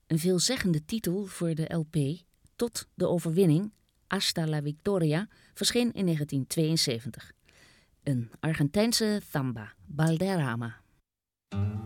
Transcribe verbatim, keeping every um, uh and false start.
Een veelzeggende titel voor de L P Tot de overwinning, Hasta la Victoria, verscheen in negentien tweeënzeventig. Een Argentijnse samba, Balderrama.